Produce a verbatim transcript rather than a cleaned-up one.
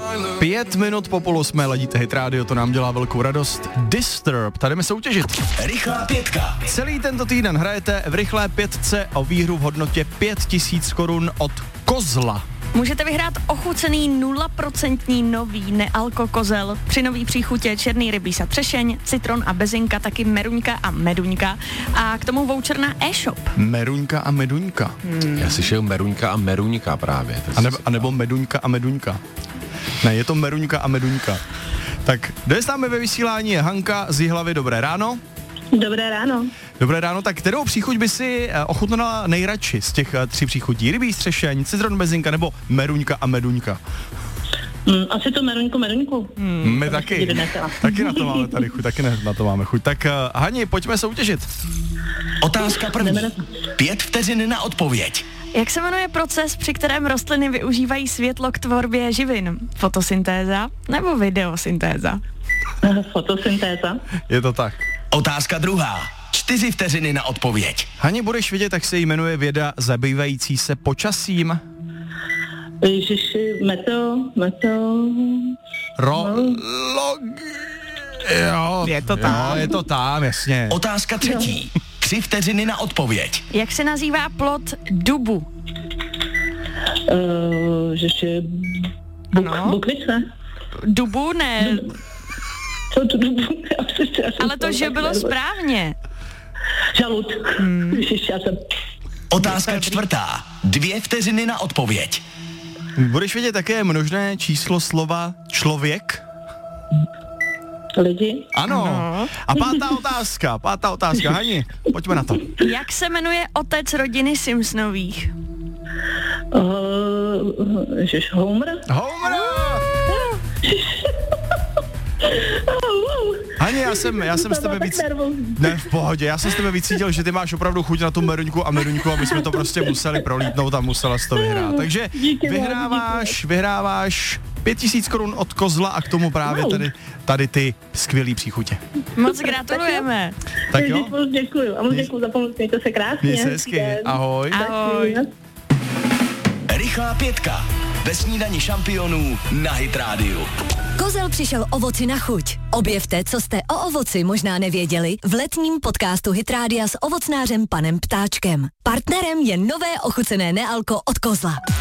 Pět minut po půl osmé ladíte Hit Radio, to nám dělá velkou radost. Disturb, tady jdeme soutěžit. Rychlá pětka. Celý tento týden hrajete v rychlé pětce o výhru v hodnotě pět tisíc korun od Kozla. Můžete vyhrát ochucený nula procent nový nealko kozel. Při nový příchutě černý rybíz a třešeň, citron a bezinka, taky meruňka a meduňka. A k tomu voucher na e-shop. Meruňka a meduňka. Hmm. Já si šel meruňka a meruňka právě. A, nebo, a nebo meduňka a meduňka. Ne, je to meruňka a meduňka. Tak, kdo s námi ve vysílání je Hanka z Jihlavy. Dobré ráno. Dobré ráno. Dobré ráno, tak kterou příchuť by si ochutnala nejradši z těch tří příchutí? Rybí, střešeň, citron, bezinka nebo meruňka a meduňka? Mm, asi to meruňku, meruňku. Hmm, My taky. Taky na to máme tady chuť, taky na to máme chuť. Tak uh, Hani, pojďme soutěžit. Otázka první. Pět vteřin na odpověď. Jak se jmenuje proces, při kterém rostliny využívají světlo k tvorbě živin? Fotosyntéza nebo videosyntéza? Fotosyntéza. Je to tak. Otázka druhá. Čtyři vteřiny na odpověď. Hani, budeš vědět, jak se jmenuje věda zabývající se počasím? Ježiši, meteo, meteo... Ro... Log... Jo, je to tam. Jo, je to tam, jasně. Otázka třetí. Tři vteřiny na odpověď. Jak se nazývá plod dubu? Uh, ježiši... Buk, ano. Bukvice? Dubu ne... Co to dubu? Ale to, že bylo správně. Žalud. Hmm. Ježiši, já jsem... Otázka čtvrtá. Dvě vteřiny na odpověď. Budeš vědět, jaké je množné číslo slova člověk? Lidi? Ano. ano. A pátá otázka, pátá otázka. Hani, pojďme na to. Jak se jmenuje otec rodiny Simpsonových? Uh, ježiš, Homer? Homer! Hani, já jsem, já jsem s tebe víc... Ne, v pohodě, já jsem s tebe víc cítil, že ty máš opravdu chuť na tu meruňku a meruňku a my jsme to prostě museli prolítnout a musela jsi to vyhrát. Takže vyhráváš, vyhráváš pět tisíc korun od Kozla a k tomu právě tady, tady ty skvělý příchutě. Moc gratulujeme. Tak jo? Moc děkuju a moc děkuju za pomoc, mějte se krásně. Měj se hezky, ahoj. Ahoj. Rychlá pětka. Ve snídani šampionů na Hit Radio. Kozel přišel ovoci na chuť. Objevte, co jste o ovoci možná nevěděli v letním podcastu Hit Rádia s ovocnářem panem Ptáčkem. Partnerem je nové ochucené nealko od Kozla.